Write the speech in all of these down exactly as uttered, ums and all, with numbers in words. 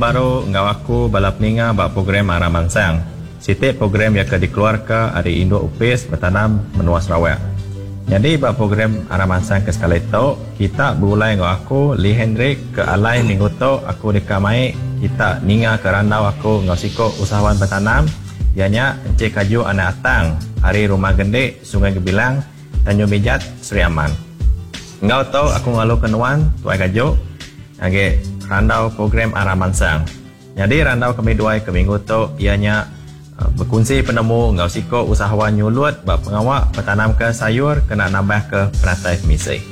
Baru ngau aku balap ninga bak program arah mansang. Setiap program yang dikeluarkan dari Indo U P I S bertanam menua Sarawak. Jadi bak program arah mansang ke sekali itu, kita berulai ngau aku Lee Hendrik ke alai minggu tu aku dikamai kita ninga ke randau aku ngau siko usahawan bertanam. Ianya Encik Kaju Anak Atang, Hari Rumah Gende, Sungai Gebilang, Tanjung Bijat, Seri Aman. Ngau tahu aku ngalu kenuan Tuai Kaju, age randau program arah mansang. Jadi randau kami dua ke minggu tu ianya uh, berkongsi penemu ngau siko usahawan nyulut bak pengawak bertanam ke sayur kena nambah ke peratai misi.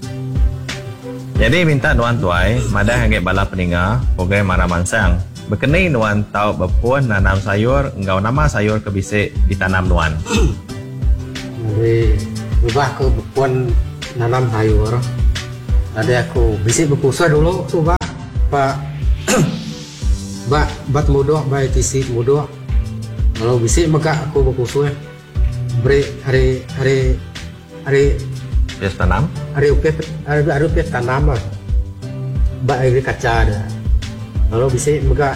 Jadi minta nuan tuai madah age bala peninga program arah mansang. Berkenai nuan tahu berpuan nanam sayur ngau nama sayur ke bisik ditanam nuan. Jadi ubah ke berpuan nanam sayur. Ada aku bisik berpuasa dulu tu bah. Pak Bak bat mudah baik tisit mudah. Kalau bisik maka aku berkusuh beri hari hari hari Bias tanam hari upet hari hari upet tanam lah bak hari kaca ada. Kalau bisik maka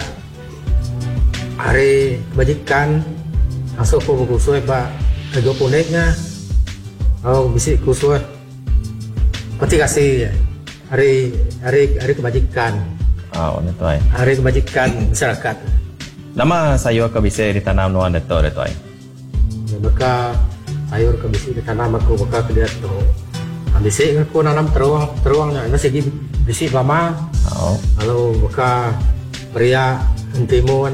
hari kebajikan masuk aku berkusuh bak ego puneknya. Kalau bisik kusuh peti kasih hari hari hari kebajikan. Oh, ini tuai. Hari kebajikan masyarakat. Nama sayur ke bisik ditanam nuan deto deto ai. Ya, maka sayur ke bisik ditanam aku maka ke dia tu. Bisik aku nanam teruang teruangnya. Ini segi bisik lama. Oh. Lalu maka pria entimun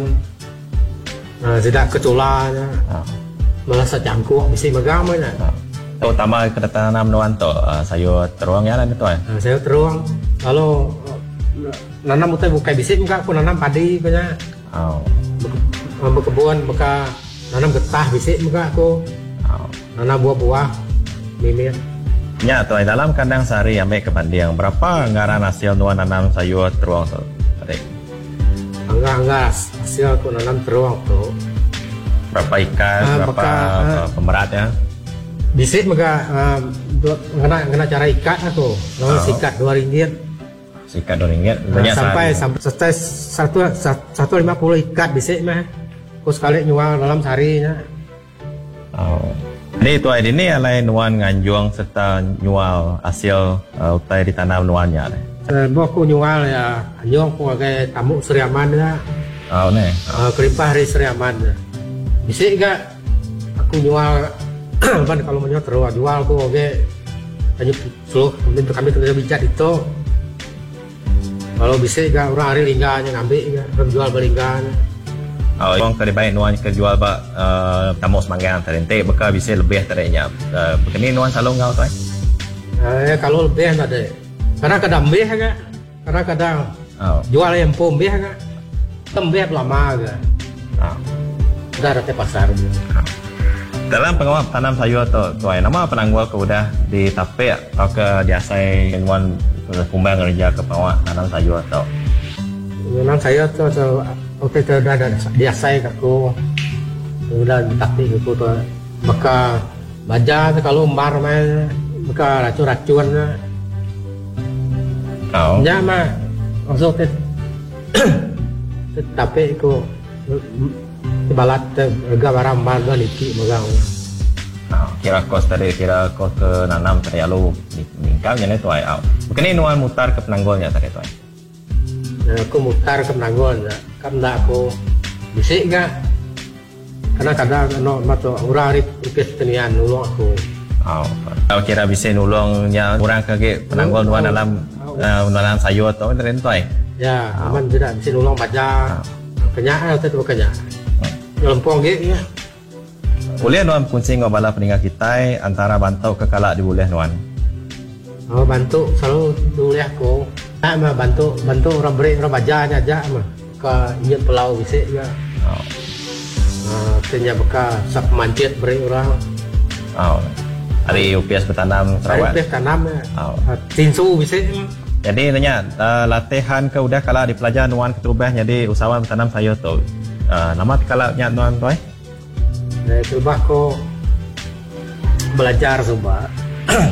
uh, tidak keculanya. Oh. Malah secangkuk bisik magamanya. Oh. Terutama kita tanam nuan tu uh, sayur teruangnya lah deto ai. Uh, sayur teruang. Lalu nanam utai bukai bisik muka aku nanam padi punya. Oh. Berkebun muka nanam getah bisik muka aku. Oh. Nanam buah-buah mimir. Ya, tuai dalam kandang sehari ambil ke Pandiang berapa anggaran hasil nuan nanam sayur teruang tu? Tadi. Anggar-anggar hasil aku nanam teruang tu. Berapa ikan, uh, berapa maka, uh, pemeratnya? Bisik muka uh, kena kena cara ikat aku. Lalu oh. Sikat dua ringgit. Sikat dua ringgit. Nah, sampai sampai selesai satu satu lima puluh ikat bisik mah. Aku sekali nyual dalam seharinya. Oh. Jadi itu ada ni alai nuan nganjuang serta nyual hasil uh, utai ditanam nuannya. Eh, uh, aku nyual ya anjong aku pakai tamu Seri Aman ya. Oh ne. Uh, kelimpah hari Seri Aman. Bisik gak aku nyual kan kalau menjual terus jual aku oke. Hanya seluruh kami kami kerja bijak itu. Kalau bisa juga orang hari lingganya ngambil juga, orang jual berlingganya. Oh, orang kali baik nuan kerjual bak uh, tamu semanggang terente, beka bisa lebih terenya. Uh, Begini nuan selalu ngau tu eh? Eh, kalau lebih ada, karena kadang lebih kan, karena kadang oh. Jual yang pom lebih kan, lebih lama kan. Oh. Dah ada pasar dia. Oh. Dalam pengawal tanam sayur tu, tuai nama penanggual ke udah di tape atau ke diasai nuan kumbang kerja ke bawah tanam sayur atau tanam sayur tu tu okey tu dah dah biasa aku sudah tapi aku tu maka baca tu kalau umbar main maka racun-racun oh nya mah maksud tu tapi aku balat harga barang mahal niki megang. Oh, kira kos tadi kira kos ke nanam tadi lalu ningkau jadi tu ayau. Bukan ini nuan mutar ke penanggolnya tadi tu ay. Aku mutar ke penanggolnya, karena aku bisik gak. Karena kadang no macam orang hari ikut tenian nulung aku. Oh, kalau kira bisa nulungnya orang ke penanggol nuan dalam dalam sayur tu tadi tu ay. Ya, aman tidak bisa nulung baca. Kenyakan atau tu kenyakan. Lempong gitu ya. Boleh nuan kunci ngau bala peninggal kita antara bantu ke kalak di boleh nuan. Oh bantu selalu boleh aku. Tak mah bantu bantu orang beri orang baca aja mah ke injek pelau bisa ya. Oh. Ah tanya beka sak mancit beri orang. Oh. Hari U P I S bertanam Sarawak. U P I S tanam ya. Oh. Tinsu bisa. Jadi nanya uh, latihan ke udah kalak di pelajar nuan ketubah jadi usahawan bertanam sayur tu. Uh, nama kalaknya nuan tu eh? Eh, coba aku belajar coba.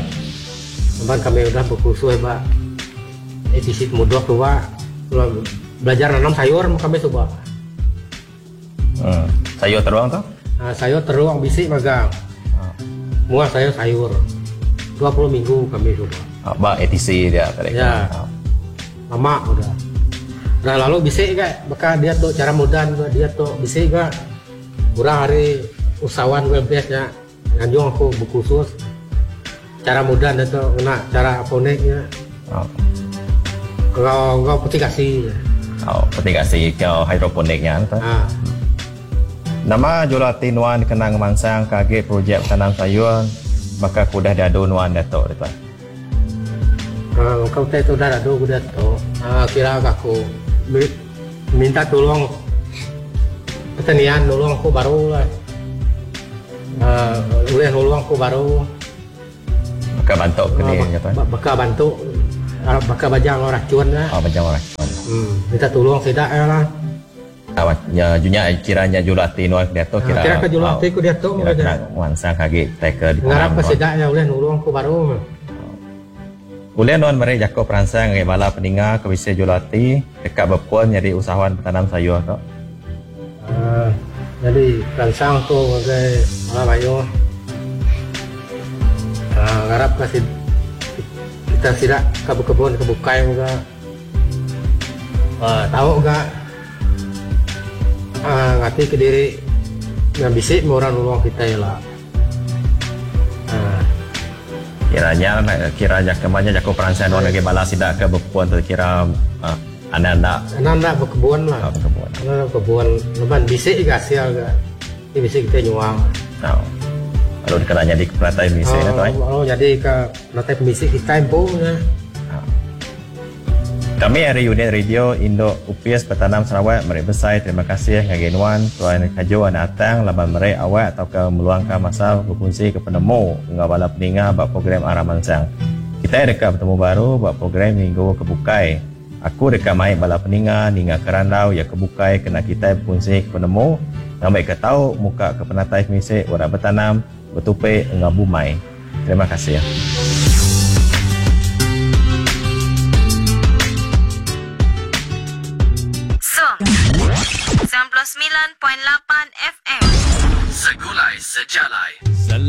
Sebab kami udah berkursus pak. Efisit mudah coba. belajar nanam sayur kami coba. Hmm. Sayur teruang tu? Nah, sayur teruang bisik magang. Ah. Muah sayur sayur. dua puluh minggu kami coba. Ah, ba A T C dia tadi. Ya. Ah. Lama udah. Nah lalu bisik kan, maka dia tuh cara mudah juga dia tuh bisik kan. Kurang hari usahawan webnya nganjung aku buku khusus. Cara mudah dia tuh kena cara aponiknya. Oh. Kalau enggak putih kasih. Oh, petikasi kau hidroponiknya tu. Nah, Nama Julati Nuan kenang mansang kage projek tanam sayur maka kudah dadu Nuan datuk tu. nah kau teh tu dah ada udah tuh. Nah, kira aku mi- minta tolong pertanian tolong aku baru lah. Nah, boleh tolong aku baru. Maka bantu ke Nah, dia kata. bak- bakal bantu, ah, bakal bajang orang racun lah. Oh, macam orang. Hmm, minta tolong tidak ya lah. Awak ya junya kiranya Julati Nuan datuk Nah, kira. kira ke Julati ku dia tu Kira makanya. kenang mansang kage teka di Ngarap tanam. ke tidak ya boleh tolong aku baru. Boleh Nuan mari jago peransang ngai bala peninga ke Wisi Julati dekat berpuan jadi usahawan bertanam sayur tu. Ah, jadi rangsang tu sebagai malah bayo. Ah, ngarap kasih kita tidak kebun-kebun kebukai juga. Ah, tahu enggak? Ah, ngati ke diri yang bisik orang luang kita ya lah. Ah, Kiranya kira jakemanya jago peransang Nuan ngai bala sidak ke berpuan tu kira uh, anak-anak anak-anak berkebun lah. uh, berkebun. Anak berkebun, leban bisik juga hasil enggak. Ini bisik kita nyuang. Oh. Lalu dikenanya di peratai misi Oh, tu eh. oh, jadi ke nanti bisik kita impunya. Kami dari unit radio Indo U P S Bertanam Sarawak meri besar terima kasih ngagi Nuan tuan kaju anak atang laban meri awak atau ke meluangkan masa berfungsi ke penemu ngabala peninga bab program arah mansang. Kita dekat bertemu baru bab program minggu kebukai. Aku dekat mai bala peninga ninga kerandau ya kebukai kena kita berfungsi ke penemu ngambil ke tahu muka ke penatai misi ora bertanam bertupai ngabumai. Terima kasih. sembilan puluh sembilan perpuluhan lapan F M. Segulai Sejalai